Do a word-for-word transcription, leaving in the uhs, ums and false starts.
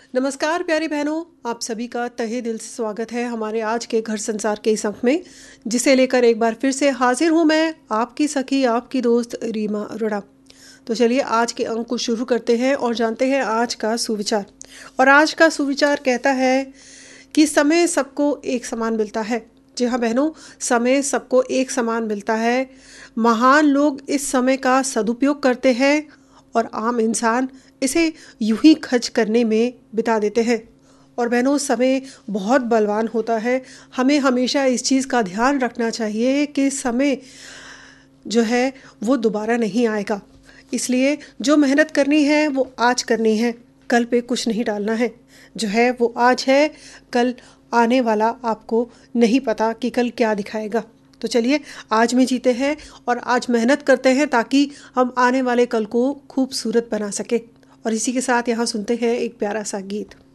नमस्कार प्यारी बहनों, आप सभी का तहे दिल से स्वागत है हमारे आज के घर संसार के इस अंक में, जिसे लेकर एक बार फिर से हाजिर हूँ मैं, आपकी सखी, आपकी दोस्त रीमा अरोड़ा। तो चलिए आज के अंक को शुरू करते हैं और जानते हैं आज का सुविचार। और आज का सुविचार कहता है कि समय सबको एक समान मिलता है। जी हाँ बहनों, समय सबको एक समान मिलता है। महान लोग इस समय का सदुपयोग करते हैं और आम इंसान इसे यूं ही खर्च करने में बिता देते हैं। और बहनों, समय बहुत बलवान होता है। हमें हमेशा इस चीज़ का ध्यान रखना चाहिए कि समय जो है वो दोबारा नहीं आएगा। इसलिए जो मेहनत करनी है वो आज करनी है, कल पे कुछ नहीं डालना है। जो है वो आज है, कल आने वाला आपको नहीं पता कि कल क्या दिखाएगा। तो चलिए आज में जीते हैं और आज मेहनत करते हैं ताकि हम आने वाले कल को खूबसूरत बना सके। और इसी के साथ यहाँ सुनते हैं एक प्यारा सा गीत।